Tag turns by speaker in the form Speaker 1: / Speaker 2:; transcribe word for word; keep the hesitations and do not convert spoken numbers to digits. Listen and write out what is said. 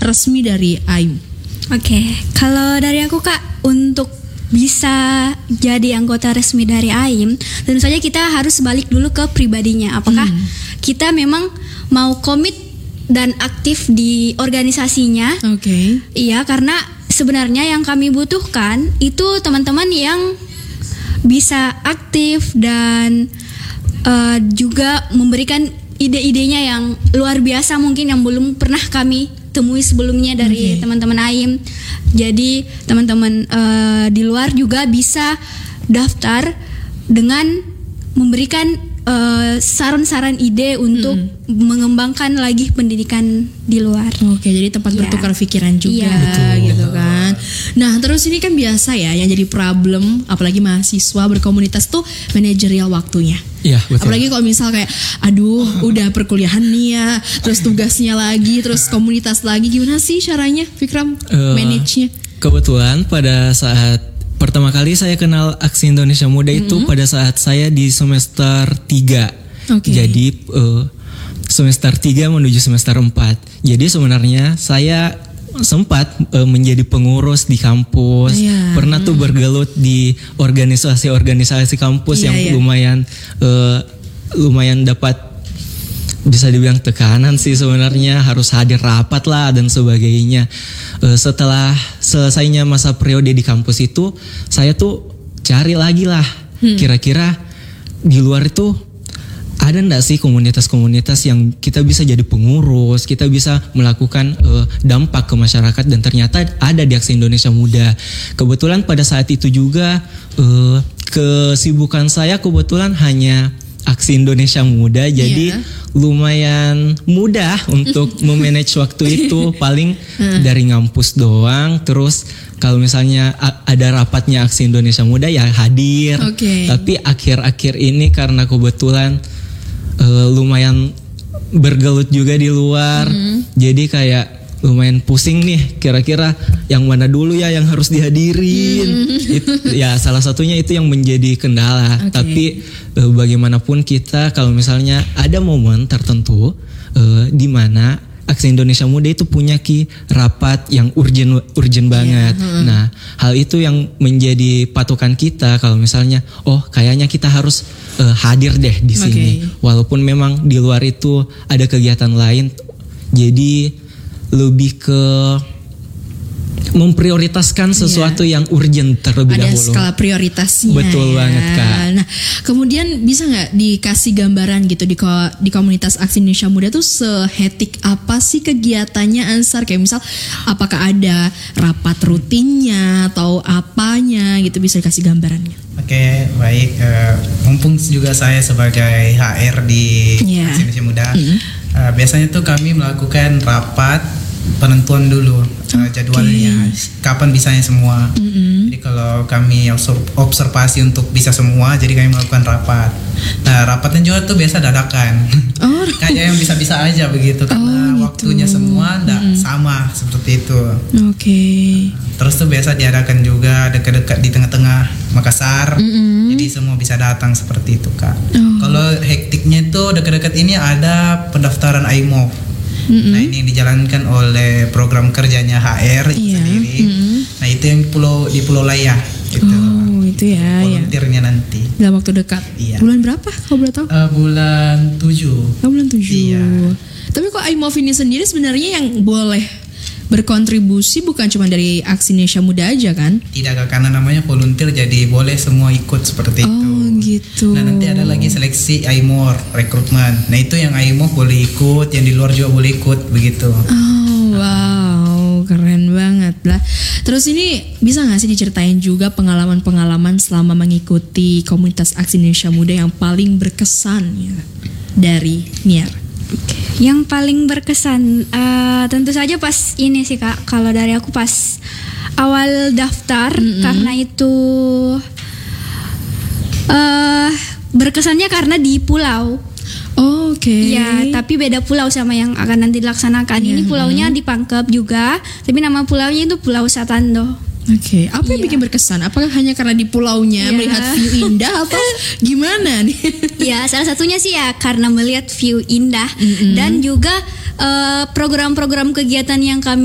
Speaker 1: resmi dari A I M?
Speaker 2: Oke, kalau dari aku Kak, untuk bisa jadi anggota resmi dari A I M, tentu saja kita harus balik dulu ke pribadinya. Apakah hmm. kita memang mau komit dan aktif di organisasinya?
Speaker 1: Oke. Okay.
Speaker 2: Iya, karena sebenarnya yang kami butuhkan itu teman-teman yang bisa aktif dan uh, juga memberikan ide-idenya yang luar biasa mungkin yang belum pernah kami temui sebelumnya dari okay. teman-teman A I M. Jadi teman-teman uh, di luar juga bisa daftar dengan memberikan uh, saran-saran ide untuk mm. mengembangkan lagi pendidikan di luar.
Speaker 1: Oke, jadi tempat yeah. bertukar pikiran juga
Speaker 2: yeah.
Speaker 1: gitu kan. Nah, terus ini kan biasa ya yang jadi problem apalagi mahasiswa berkomunitas tuh manajerial waktunya.
Speaker 3: Iya, betul.
Speaker 1: Apalagi kalau misal kayak aduh udah perkuliahan nih ya, terus tugasnya lagi, terus komunitas lagi, gimana sih caranya Fikram uh, manage-nya?
Speaker 3: Kebetulan pada saat pertama kali saya kenal Aksi Indonesia Muda mm-hmm. itu pada saat saya di semester tiga. Okay. Jadi uh, semester tiga menuju semester empat. Jadi sebenarnya saya sempat uh, menjadi pengurus di kampus, yeah. pernah tuh bergelut di organisasi-organisasi kampus yeah, yang yeah. lumayan uh, lumayan dapat bisa dibilang tekanan sih sebenarnya, harus hadir rapat lah dan sebagainya. Uh, setelah selesainya masa periode di kampus itu, saya tuh cari lagi lah hmm. kira-kira di luar itu ada enggak sih komunitas-komunitas yang kita bisa jadi pengurus, kita bisa melakukan uh, dampak ke masyarakat, dan ternyata ada di Aksi Indonesia Muda. Kebetulan pada saat itu juga uh, kesibukan saya kebetulan hanya Aksi Indonesia Muda, jadi yeah. lumayan mudah untuk memanage waktu itu, paling dari ngampus doang, terus kalau misalnya ada rapatnya Aksi Indonesia Muda ya hadir.
Speaker 1: Okay.
Speaker 3: Tapi akhir-akhir ini karena kebetulan Uh, lumayan bergelut juga di luar, mm. jadi kayak lumayan pusing nih kira-kira yang mana dulu ya yang harus dihadirin. Mm. It, ya salah satunya itu yang menjadi kendala. Okay. Tapi uh, bagaimanapun kita kalau misalnya ada momen tertentu uh, di mana Aksi Indonesia Muda itu punya ki rapat yang urgent urgent banget. Yeah. Hmm. Nah, hal itu yang menjadi patokan kita kalau misalnya oh kayaknya kita harus uh, hadir deh di sini. Okay. Walaupun memang di luar itu ada kegiatan lain. Jadi lebih ke memprioritaskan sesuatu yeah. yang urgent terlebih
Speaker 1: ada
Speaker 3: dahulu.
Speaker 1: Ada skala prioritasnya.
Speaker 3: Betul ya. banget Kak.
Speaker 1: Nah, kemudian bisa nggak dikasih gambaran gitu di ko- di komunitas Aksi Indonesia Muda tuh sehetik apa sih kegiatannya Ansar? Kayak misal apakah ada rapat rutinnya atau apanya gitu, bisa dikasih gambarannya?
Speaker 4: Oke, baik. Uh, mumpung juga saya sebagai H R di yeah. Aksi Indonesia Muda, mm-hmm. uh, biasanya tuh kami melakukan rapat penentuan dulu uh, jadwalnya, okay. kapan bisanya semua. Mm-hmm. Jadi kalau kami observasi untuk bisa semua, jadi kami melakukan rapat. Nah, rapatnya juga tuh biasa dadakan. Oh. Kayak yang bisa-bisa aja begitu, karena oh, gitu. Waktunya semua enggak mm-hmm. sama seperti itu.
Speaker 1: Oke. Okay.
Speaker 4: Terus tuh biasa diadakan juga dekat-dekat di tengah-tengah Makassar. Mm-hmm. Jadi semua bisa datang seperti itu, Kak. Oh. Kalau hektiknya itu dekat-dekat ini ada pendaftaran A I M O. Mm-hmm. Nah, ini yang dijalankan oleh program kerjanya H R yeah. sendiri. Mm-hmm. Nah, itu yang pulau di Pulau Laya gitu.
Speaker 1: Oh, itu ya.
Speaker 4: Volunteernya ya. Nanti
Speaker 1: dalam waktu dekat.
Speaker 4: Iya.
Speaker 1: Bulan berapa kalau boleh tahu?
Speaker 4: Uh, bulan tujuh.
Speaker 1: Oh, bulan tujuh.
Speaker 4: Iya.
Speaker 1: Tapi kok A I M O V ini sendiri sebenarnya yang boleh berkontribusi bukan cuma dari Aksi Indonesia Muda aja kan?
Speaker 4: Tidak, karena namanya volunteer jadi boleh semua ikut seperti
Speaker 1: oh,
Speaker 4: itu.
Speaker 1: Oh gitu.
Speaker 4: Nah, nanti ada lagi seleksi A I M O R rekrutmen. Nah, itu yang A I M O boleh ikut, yang di luar juga boleh ikut begitu.
Speaker 1: Oh wow, keren banget lah. Terus ini bisa nggak sih diceritain juga pengalaman-pengalaman selama mengikuti komunitas Aksi Indonesia Muda yang paling berkesan ya, dari Niar?
Speaker 2: Yang paling berkesan uh, tentu saja pas ini sih Kak, kalau dari aku pas awal daftar, mm-hmm. karena itu uh, berkesannya karena di pulau.
Speaker 1: Oh, oke. Okay.
Speaker 2: Ya, tapi beda pulau sama yang akan nanti dilaksanakan. Yeah. Ini pulaunya di Pangkep juga, tapi nama pulaunya itu Pulau Satando.
Speaker 1: Oke, okay. Apa yang yeah. bikin berkesan? Apakah hanya karena di pulaunya yeah. melihat view indah atau gimana nih?
Speaker 2: Ya, salah satunya sih ya karena melihat view indah, mm-hmm. dan juga uh, program-program kegiatan yang kami